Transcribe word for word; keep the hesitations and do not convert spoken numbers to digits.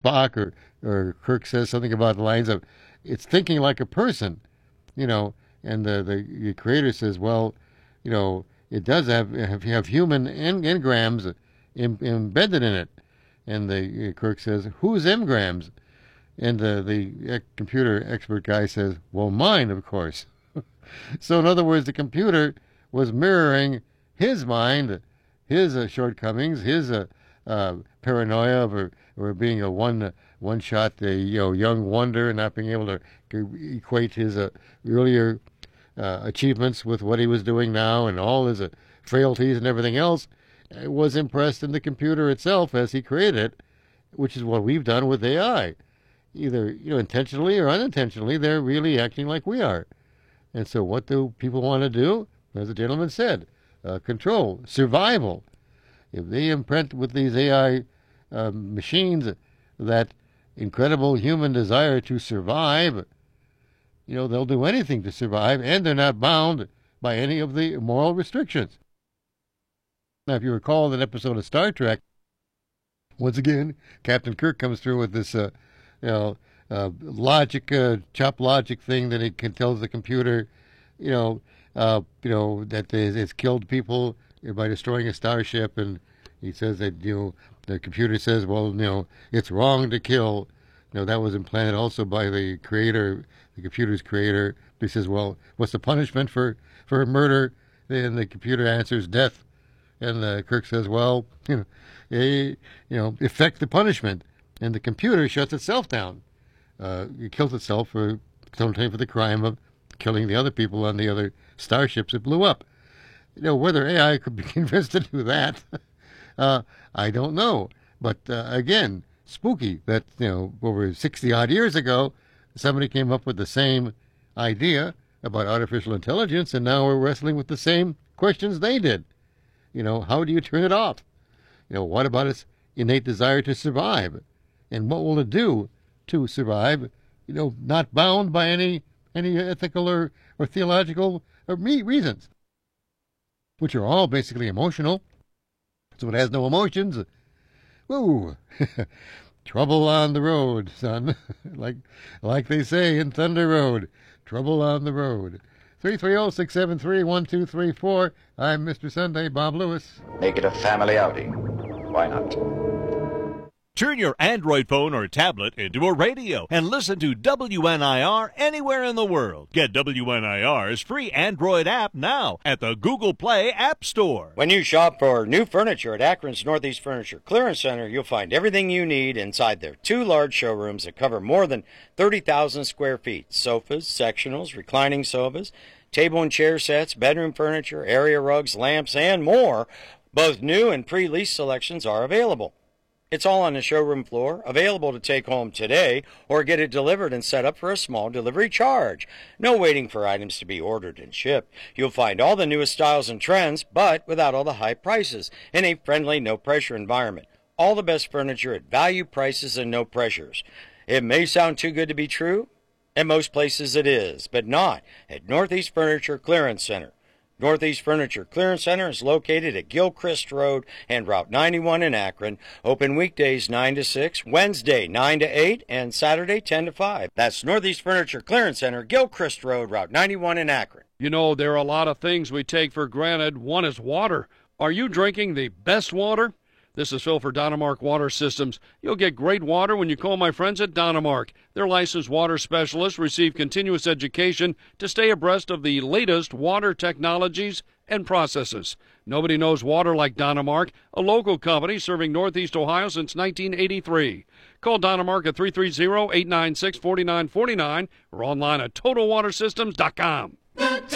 Spock or, or Kirk says something about the lines of, it's thinking like a person, you know, and the, the, the creator says, well, you know, it does have have, have human en- engrams em- embedded in it. And the uh, Kirk says, whose engrams? And uh, the uh, computer expert guy says, well, mine, of course. So in other words, the computer was mirroring his mind, his uh, shortcomings, his uh, uh, paranoia of or being a one uh, one shot uh, you know young wonder and not being able to equate his uh, earlier uh, achievements with what he was doing now and all his uh, frailties and everything else. It was impressed in the computer itself as he created it, which is what we've done with A I. Either you know intentionally or unintentionally, they're really acting like we are. And so what do people want to do? As the gentleman said, uh, control, survival. If they imprint with these A I uh, machines that incredible human desire to survive, you know, they'll do anything to survive, and they're not bound by any of the moral restrictions. Now, if you recall an episode of Star Trek, once again, Captain Kirk comes through with this, uh, you know, uh, logic, uh, chop logic thing that it can tell the computer, you know, uh, you know that it's killed people by destroying a starship, and he says that you know the computer says, well, you know, it's wrong to kill. You know, that was implanted also by the creator, the computer's creator. He says, well, what's the punishment for for murder? And the computer answers, death. And uh, Kirk says, well, you know, eh, you know, effect the punishment. And the computer shuts itself down. Uh, it kills itself for for the crime of killing the other people on the other starships that blew up. You know, whether A I could be convinced to do that, uh, I don't know. But uh, again, spooky that, you know, over sixty odd years ago, somebody came up with the same idea about artificial intelligence, and now we're wrestling with the same questions they did. You know, how do you turn it off? You know, what about its innate desire to survive? And what will it do to survive? You know, not bound by any any ethical or, or theological or me reasons, which are all basically emotional. So it has no emotions. Woo! Trouble on the road, son. like like they say in Thunder Road. Trouble on the road. three three zero, six seven three, one two three four. I'm Mister Sunday, Bob Lewis. Make it a family outing. Why not? Turn your Android phone or tablet into a radio and listen to W N I R anywhere in the world. Get W N I R's free Android app now at the Google Play App Store. When you shop for new furniture at Akron's Northeast Furniture Clearance Center, you'll find everything you need inside their two large showrooms that cover more than thirty thousand square feet. Sofas, sectionals, reclining sofas, table and chair sets, bedroom furniture, area rugs, lamps, and more. Both new and pre-lease selections are available. It's all on the showroom floor, available to take home today or get it delivered and set up for a small delivery charge. No waiting for items to be ordered and shipped. You'll find all the newest styles and trends, but without all the high prices, in a friendly, no-pressure environment. All the best furniture at value prices and no pressures. It may sound too good to be true. In most places it is, but not at Northeast Furniture Clearance Center. Northeast Furniture Clearance Center is located at Gilchrist Road and Route ninety-one in Akron. Open weekdays nine to six, Wednesday nine to eight, and Saturday ten to five. That's Northeast Furniture Clearance Center, Gilchrist Road, Route ninety-one in Akron. You know, there are a lot of things we take for granted. One is water. Are you drinking the best water? This is Phil for Dynamark Water Systems. You'll get great water when you call my friends at Dynamark. Their licensed water specialists receive continuous education to stay abreast of the latest water technologies and processes. Nobody knows water like Dynamark, a local company serving Northeast Ohio since nineteen eighty-three. Call Dynamark at three three zero, eight nine six, four nine four nine or online at total water systems dot com.